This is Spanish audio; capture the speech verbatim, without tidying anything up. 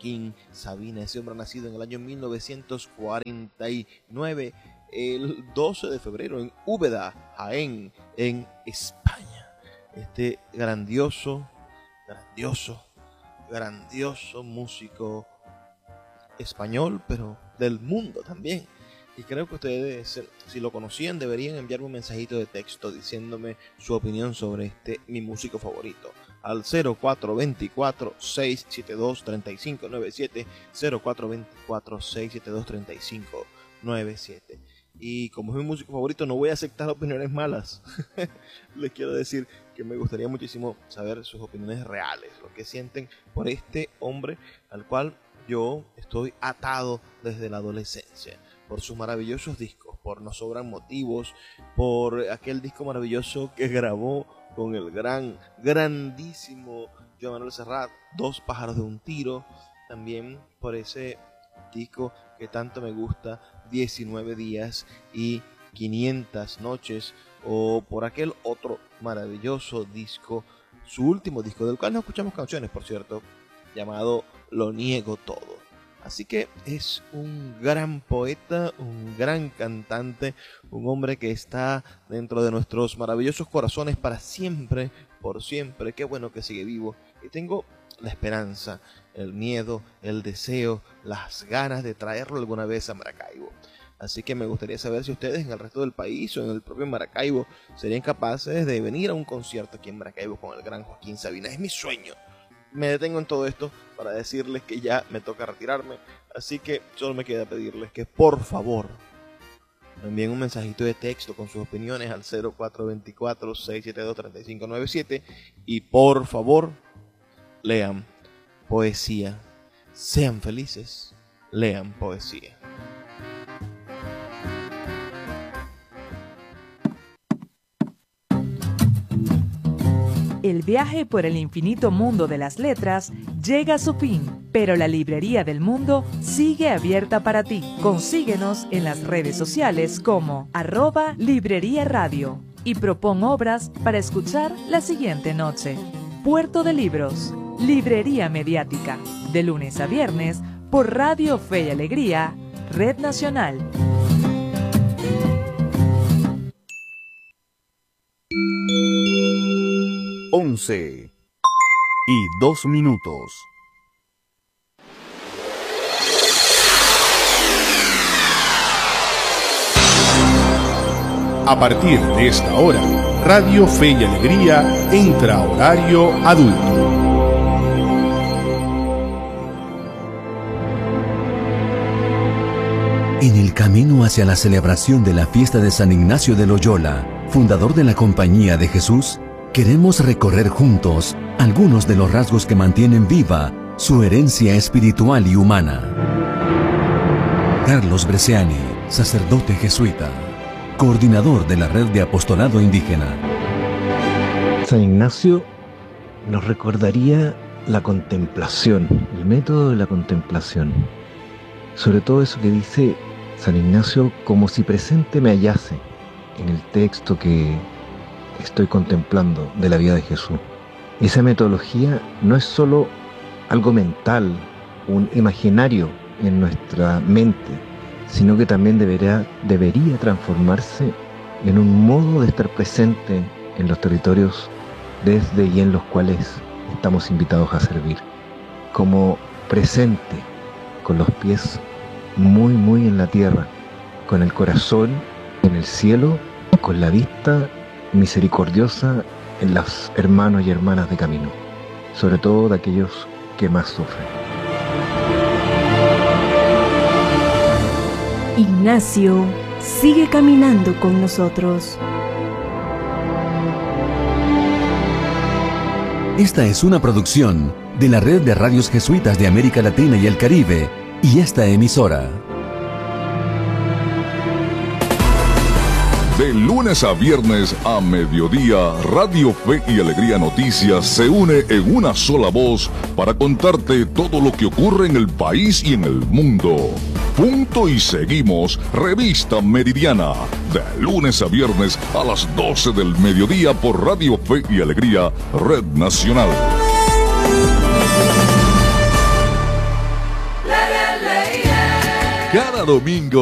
Joaquín Sabina, ese hombre nacido en el año mil novecientos cuarenta y nueve, el doce de febrero, en Úbeda, Jaén, en España. Este grandioso, grandioso, grandioso músico español, pero del mundo también. Y creo que ustedes, si lo conocían, deberían enviarme un mensajito de texto diciéndome su opinión sobre este mi músico favorito al cero cuatro dos cuatro, seis siete dos, tres cinco nueve siete, cero cuatro dos cuatro, seis siete dos, tres cinco nueve siete. Y como es mi músico favorito, no voy a aceptar opiniones malas. Les quiero decir que me gustaría muchísimo saber sus opiniones reales, lo que sienten por este hombre al cual yo estoy atado desde la adolescencia, por sus maravillosos discos, por No Sobran Motivos, por aquel disco maravilloso que grabó con el gran, grandísimo Joan Manuel Serrat, Dos pájaros de un tiro, también por ese disco que tanto me gusta, diecinueve días y quinientas noches, o por aquel otro maravilloso disco, su último disco, del cual no escuchamos canciones, por cierto, llamado Lo Niego Todo. Así que es un gran poeta, un gran cantante, un hombre que está dentro de nuestros maravillosos corazones para siempre, por siempre. Qué bueno que sigue vivo. Y tengo la esperanza, el miedo, el deseo, las ganas de traerlo alguna vez a Maracaibo. Así que me gustaría saber si ustedes en el resto del país o en el propio Maracaibo serían capaces de venir a un concierto aquí en Maracaibo con el gran Joaquín Sabina. Es mi sueño. Me detengo en todo esto para decirles que ya me toca retirarme, así que solo me queda pedirles que por favor me envíen un mensajito de texto con sus opiniones al cero cuatro dos cuatro, seis siete dos, tres cinco nueve siete y por favor lean poesía, sean felices, lean poesía. El viaje por el infinito mundo de las letras llega a su fin, pero la Librería del Mundo sigue abierta para ti. Consíguenos en las redes sociales como arroba Librería Radio y propon obras para escuchar la siguiente noche. Puerto de Libros, Librería Mediática, de lunes a viernes por Radio Fe y Alegría, Red Nacional. once y dos minutos. A partir de esta hora, Radio Fe y Alegría entra a horario adulto. En el camino hacia la celebración de la fiesta de San Ignacio de Loyola, fundador de la Compañía de Jesús, queremos recorrer juntos algunos de los rasgos que mantienen viva su herencia espiritual y humana. Carlos Bresciani, sacerdote jesuita, coordinador de la Red de Apostolado Indígena. San Ignacio nos recordaría la contemplación, el método de la contemplación. Sobre todo eso que dice San Ignacio, como si presente me hallase en el texto que estoy contemplando de la vida de Jesús. Esa metodología no es solo algo mental, un imaginario en nuestra mente, sino que también deberá, debería transformarse en un modo de estar presente en los territorios desde y en los cuales estamos invitados a servir. Como presente, con los pies muy muy en la tierra, con el corazón en el cielo, con la vista misericordiosa en los hermanos y hermanas de camino, sobre todo de aquellos que más sufren. Ignacio sigue caminando con nosotros. Esta es una producción de la Red de Radios Jesuitas de América Latina y el Caribe y esta emisora. De lunes a viernes a mediodía, Radio Fe y Alegría Noticias se une en una sola voz para contarte todo lo que ocurre en el país y en el mundo. Punto y seguimos, Revista Meridiana, de lunes a viernes a las doce del mediodía por Radio Fe y Alegría, Red Nacional. cada domingo